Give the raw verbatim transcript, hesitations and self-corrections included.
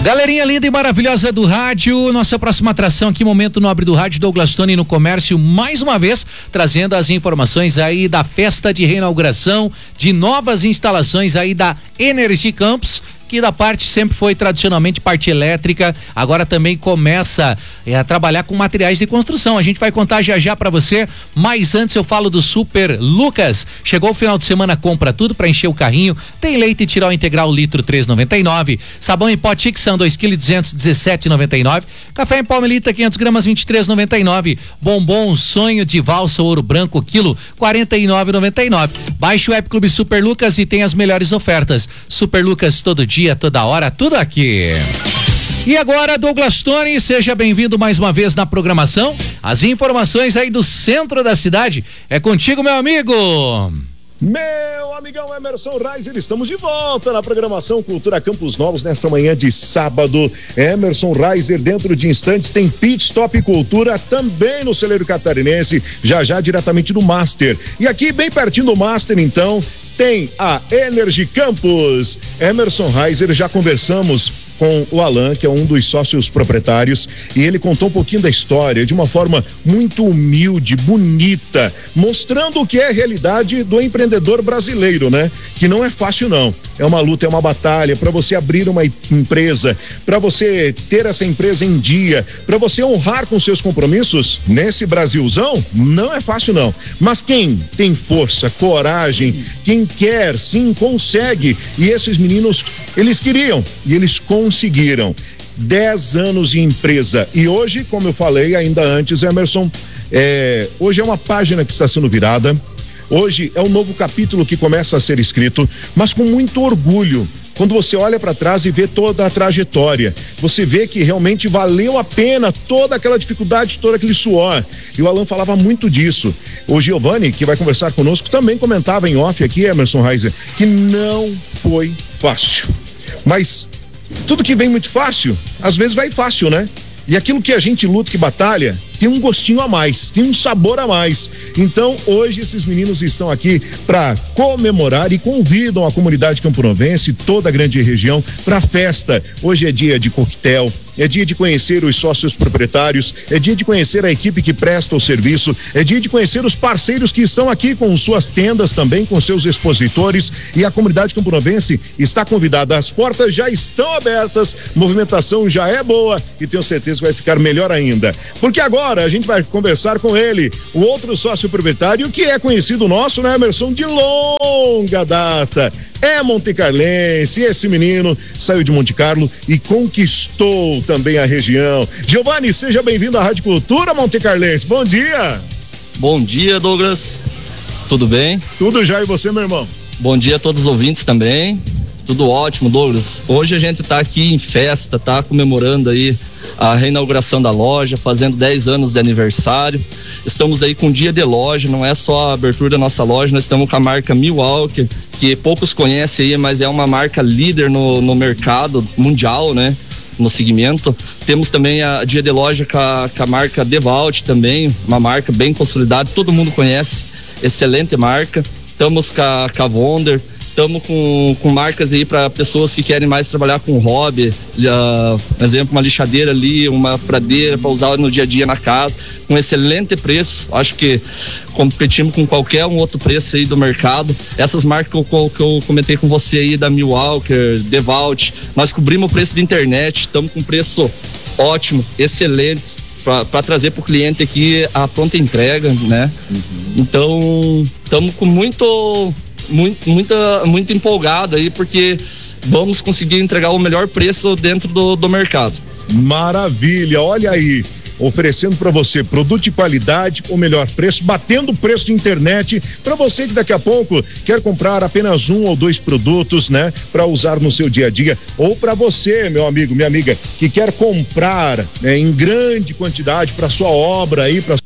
Galerinha linda e maravilhosa do rádio, nossa próxima atração aqui, Momento Nobre do Rádio, Douglas Tony no Comércio, mais uma vez, trazendo as informações aí da festa de reinauguração, de novas instalações aí da Energy Campus, que da parte sempre foi tradicionalmente parte elétrica, agora também começa é, a trabalhar com materiais de construção. A gente vai contar já já pra você, mas antes eu falo do Super Lucas. Chegou o final de semana, compra tudo pra encher o carrinho. Tem leite Tirol integral litro três e noventa e nove, sabão em pó Tixan dois quilos duzentos, dezessete e noventa e nove, café em pó Melita quinhentas gramas vinte e três e noventa e nove, bombom Sonho de Valsa Ouro Branco quilo quarenta e nove e noventa e nove. Baixe o app Clube Super Lucas e tem as melhores ofertas. Super Lucas todo dia, toda hora, tudo aqui. E agora, Douglas Tony, seja bem-vindo mais uma vez na programação. As informações aí do centro da cidade é contigo, meu amigo. Meu amigão Emerson Reiser, estamos de volta na programação Cultura Campos Novos nessa manhã de sábado. Emerson Reiser, dentro de instantes tem Pit Stop Cultura também no celeiro catarinense, já já diretamente do Master. E aqui bem pertinho do Master, então, tem a Energy Campus. Emerson Reiser, já conversamos com o Alan, que é um dos sócios proprietários, e ele contou um pouquinho da história de uma forma muito humilde, bonita, mostrando o que é a realidade do empreendedor brasileiro, né? Que não é fácil não, é uma luta, é uma batalha para você abrir uma empresa, para você ter essa empresa em dia, para você honrar com seus compromissos nesse Brasilzão, não é fácil não, mas quem tem força, coragem, quem quer, sim, consegue, e esses meninos, eles queriam, e eles conseguiram. Conseguiram dez anos de empresa e hoje, como eu falei ainda antes, Emerson, é, hoje é uma página que está sendo virada, hoje é um novo capítulo que começa a ser escrito, mas com muito orgulho. Quando você olha para trás e vê toda a trajetória, você vê que realmente valeu a pena toda aquela dificuldade, todo aquele suor. E o Alan falava muito disso. O Giovanni, que vai conversar conosco, também comentava em off aqui, Emerson Reiser, que não foi fácil. Mas tudo que vem muito fácil, às vezes vai fácil, né? E aquilo que a gente luta, que batalha, tem um gostinho a mais, tem um sabor a mais. Então, hoje esses meninos estão aqui para comemorar e convidam a comunidade camponovense, toda a grande região, para a festa. Hoje é dia de coquetel, é dia de conhecer os sócios proprietários, é dia de conhecer a equipe que presta o serviço, é dia de conhecer os parceiros que estão aqui com suas tendas também, com seus expositores, e a comunidade camponovense está convidada. As portas já estão abertas, movimentação já é boa e tenho certeza que vai ficar melhor ainda. Porque agora a gente vai conversar com ele, o outro sócio proprietário que é conhecido nosso, né, Emerson, de longa data. É montecarlense, esse menino saiu de Monte Carlo e conquistou também a região. Giovanni, seja bem-vindo à Rádio Cultura Montecarlense. Bom dia. Bom dia, Douglas. Tudo bem? Tudo já, e você, meu irmão? Bom dia a todos os ouvintes também. Tudo ótimo, Douglas. Hoje a gente tá aqui em festa, tá comemorando aí a reinauguração da loja, fazendo dez anos de aniversário. Estamos aí com o dia de loja, não é só a abertura da nossa loja, nós estamos com a marca Milwaukee, que poucos conhecem aí, mas é uma marca líder no, no mercado mundial, né? No segmento. Temos também a dia de loja com a, com a marca Devalt também, uma marca bem consolidada, todo mundo conhece, excelente marca. Estamos com a, com a Wonder. Estamos com, com marcas aí para pessoas que querem mais trabalhar com hobby, uh, por exemplo, uma lixadeira ali, uma fradeira para usar no dia a dia na casa, com excelente preço. Acho que competimos com qualquer um outro preço aí do mercado. Essas marcas que eu, que eu comentei com você aí, da Milwaukee, Devalt, nós cobrimos o preço da internet, estamos com preço ótimo, excelente, para trazer para o cliente aqui a pronta entrega, né? Uhum. Então, estamos com muito... Muito, muita, muito empolgado aí, porque vamos conseguir entregar o melhor preço dentro do, do mercado. Maravilha, olha aí, oferecendo para você produto de qualidade, o melhor preço, batendo o preço de internet, para você que daqui a pouco quer comprar apenas um ou dois produtos, né, para usar no seu dia a dia, ou para você, meu amigo, minha amiga, que quer comprar, né, em grande quantidade para sua obra aí, para